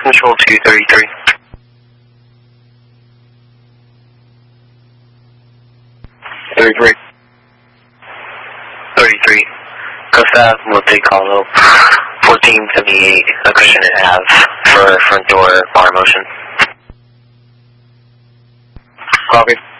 Control 233. 33. 33. Coast Ave, Monte-Carlo, 1478, a cushion and a half for front door bar motion. Copy.